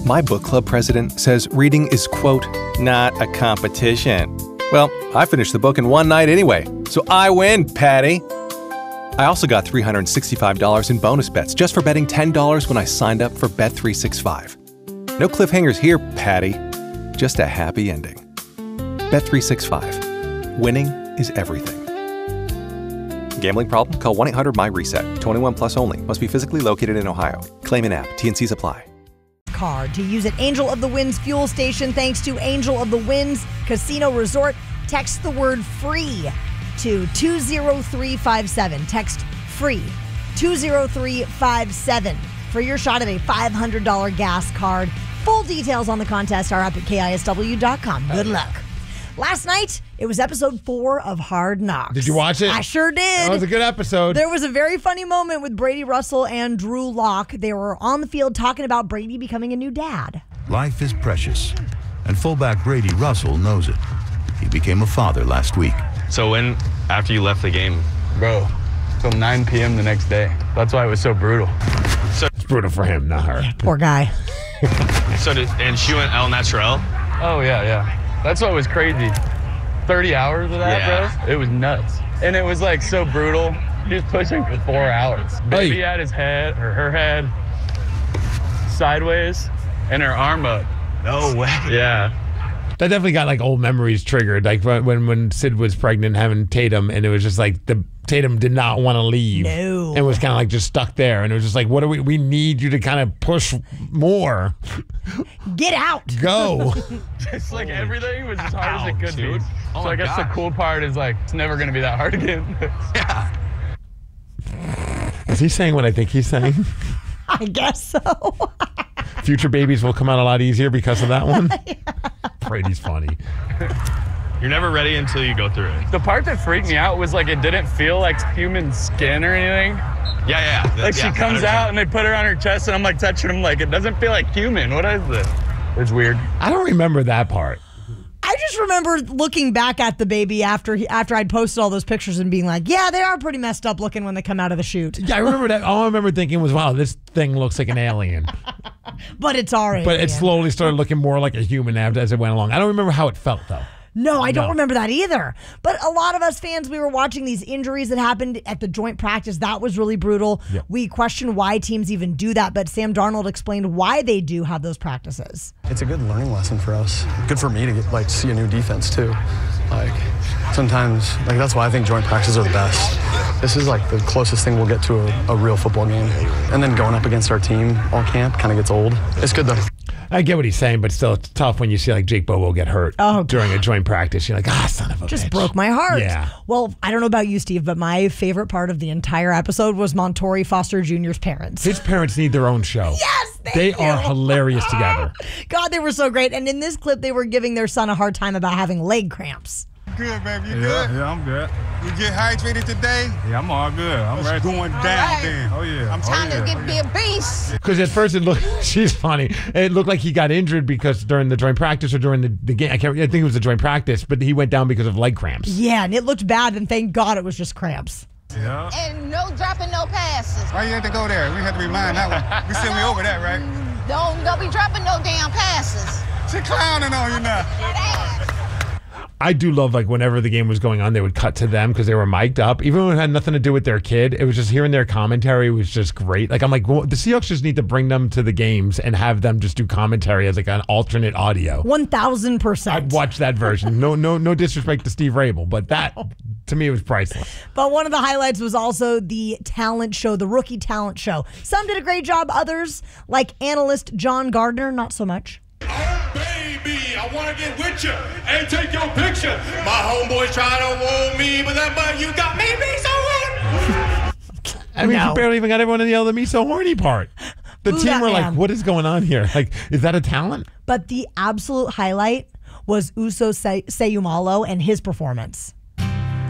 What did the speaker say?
My book club president says reading is, quote, not a competition. Well, I finished the book in one night anyway, so I win, Patty. I also got $365 in bonus bets just for betting $10 when I signed up for Bet365. No cliffhangers here, Patty. Just a happy ending. Bet365. Winning is everything. Gambling problem? Call 1-800-MY-RESET. 21 plus only. Must be physically located in Ohio. Claim in app. T&Cs apply. Card to use at Angel of the Winds fuel station. Thanks to Angel of the Winds Casino Resort. Text the word free to 20357. Text free 20357 for your shot at a $500 gas card. Full details on the contest are up at KISW.com. Good luck. Last night, it was episode 4 of Hard Knocks. Did you watch it? I sure did. That was a good episode. There was a very funny moment with Brady Russell and Drew Lock. They were on the field talking about Brady becoming a new dad. Life is precious, and fullback Brady Russell knows it. He became a father last week. So when, after you left the game? Bro, till 9 p.m. the next day. That's why it was so brutal. It's brutal for him, not her. Poor guy. And she went El Natural? Oh, yeah. That's what was crazy. 30 hours of that, bro. It was nuts. And it was like so brutal. He was pushing for 4 hours. Baby had his head, or her head, sideways, and her arm up. No way. Yeah. That definitely got like old memories triggered. Like when Sid was pregnant having Tatum, and it was just like the Tatum did not want to leave. No. And was kind of like just stuck there. And it was just like, what do we need you to kind of push more. Get out. Go. It's like everything was as hard as it could dude. be. Oh So I guess the cool part is like, it's never going to be that hard again. Yeah. Is he saying what I think he's saying? I guess so. Future babies will come out a lot easier because of that one. Brady's funny. You're never ready until you go through it. The part that freaked me out was like it didn't feel like human skin or anything. Yeah. Like she comes 100%. out and they put her on her chest and I'm like touching him like it doesn't feel like human. What is this? It's weird. I don't remember that part. I just remember looking back at the baby after I'd posted all those pictures and being like, yeah, they are pretty messed up looking when they come out of the chute. Yeah, I remember that. All I remember thinking was, wow, this thing looks like an alien. But it's already. But it slowly started looking more like a human as it went along. I don't remember how it felt, though. No, I don't remember that either. But a lot of us fans, we were watching these injuries that happened at the joint practice. That was really brutal. Yep. We questioned why teams even do that, but Sam Darnold explained why they do have those practices. It's a good learning lesson for us. Good for me to get see a new defense too. Like sometimes, that's why I think joint practices are the best. This is like the closest thing we'll get to a real football game. And then going up against our team all camp kind of gets old. It's good though. I get what he's saying, but still, it's tough when you see like Jake Bobo get hurt during a joint practice. You're like, son of a Just bitch. broke my heart. Yeah. Well, I don't know about you, Steve, but my favorite part of the entire episode was Montori Foster Jr.'s parents. His parents need their own show. Yes, they are hilarious together. God, they were so great. And in this clip, they were giving their son a hard time about having leg cramps. Good, baby. You good? Yeah, I'm good. You get hydrated today? Yeah, I'm all good. I'm ready. Going down then. Oh, yeah. I'm trying to be a beast. Because at first it looked, she's funny. It looked like he got injured because during the joint practice or during the game. I think it was a joint practice, but he went down because of leg cramps. Yeah, and it looked bad, and thank God it was just cramps. Yeah. And no dropping no passes. Why you have to go there? We have to remind that one. We said we over that, right? Don't be dropping no damn passes. She clowning on you now. I do love whenever the game was going on, they would cut to them because they were mic'd up. Even when it had nothing to do with their kid, it was just hearing their commentary was just great. I'm like, well, the Seahawks just need to bring them to the games and have them just do commentary as an alternate audio. 1,000%. I'd watch that version. No disrespect to Steve Rabel, but that to me was priceless. But one of the highlights was also the talent show, the rookie talent show. Some did a great job. Others, like analyst John Gardner, not so much. Baby, I want to get with you and take your picture. My homeboys trying to warn me, but that butt you got me so horny. I mean, you barely even got everyone to yell the me so horny part. The team were like, what is going on here? Is that a talent? But the absolute highlight was Uso Sayumalo and his performance.